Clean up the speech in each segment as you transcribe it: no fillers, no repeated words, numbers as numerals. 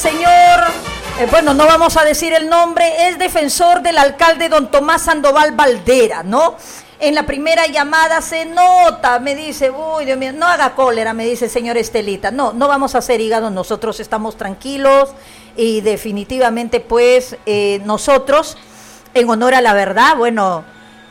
señor, bueno, no vamos a decir el nombre, es defensor del alcalde don Tomás Sandoval Valdera, ¿no? En la primera llamada se nota, me dice, uy, Dios mío, no haga cólera, me dice señor Estelita. No vamos a hacer hígado, nosotros estamos tranquilos y definitivamente pues nosotros, en honor a la verdad, bueno,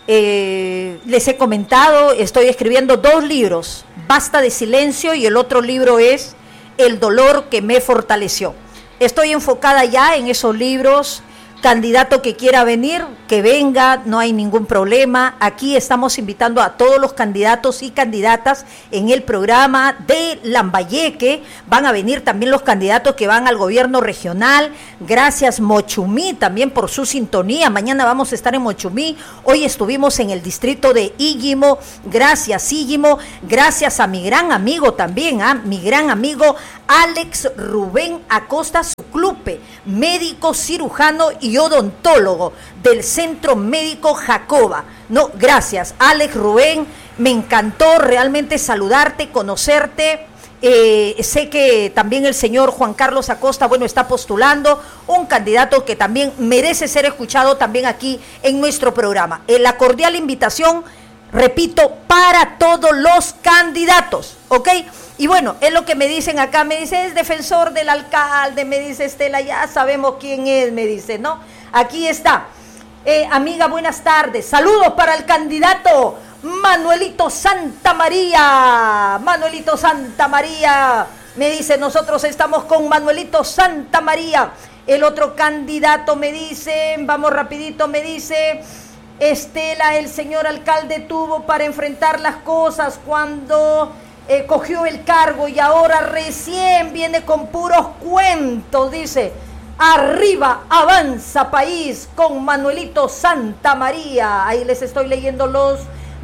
les he comentado, estoy escribiendo 2 libros, Basta de Silencio y el otro libro es El dolor que me fortaleció. Estoy enfocada ya en esos libros. Candidato que quiera venir, que venga, no hay ningún problema. Aquí estamos invitando a todos los candidatos y candidatas en el programa de Lambayeque. Van a venir también los candidatos que van al gobierno regional. Gracias Mochumí también por su sintonía. Mañana vamos a estar en Mochumí. Hoy estuvimos en el distrito de Íguimo. Gracias Íguimo. Gracias a mi gran amigo también, mi gran amigo Alex Rubén Acosta Suclupe, médico cirujano y odontólogo del Centro Médico Jacoba. No, gracias, Alex Rubén, me encantó realmente saludarte, conocerte. Sé que también el señor Juan Carlos Acosta, bueno, está postulando, un candidato que también merece ser escuchado también aquí en nuestro programa. La cordial invitación, repito, para todos los candidatos, ¿ok? Y bueno, es lo que me dicen acá, me dice, es defensor del alcalde, me dice Estela, ya sabemos quién es, me dice, ¿no? Aquí está. Amiga, buenas tardes. Saludos para el candidato Manuelito Santamaría. Manuelito Santamaría, me dice, nosotros estamos con Manuelito Santamaría. El otro candidato me dice, vamos rapidito, me dice, Estela, el señor alcalde tuvo para enfrentar las cosas cuando cogió el cargo y ahora recién viene con puros cuentos, dice. Arriba, avanza país con Manuelito Santamaría. Ahí les estoy leyendo los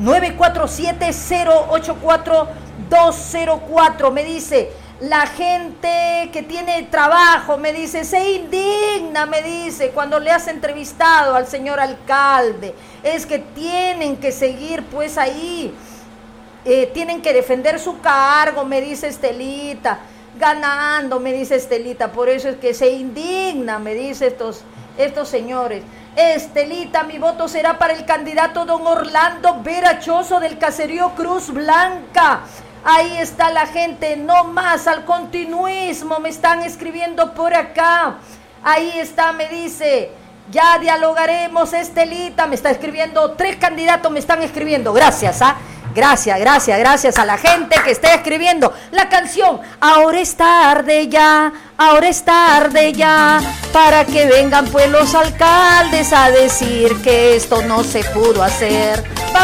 947-084-204. Me dice, la gente que tiene trabajo, me dice, se indigna, me dice, cuando le has entrevistado al señor alcalde. Es que tienen que seguir pues ahí. Tienen que defender su cargo, me dice Estelita, ganando, me dice Estelita, por eso es que se indigna, me dice estos señores. Estelita, mi voto será para el candidato don Orlando Verachoso del caserío Cruz Blanca. Ahí está la gente, no más al continuismo, me están escribiendo por acá. Ahí está, me dice, ya dialogaremos, Estelita, me está escribiendo, 3 candidatos me están escribiendo, gracias, Gracias a la gente que está escribiendo la canción. Ahora es tarde ya, para que vengan pues los alcaldes a decir que esto no se pudo hacer.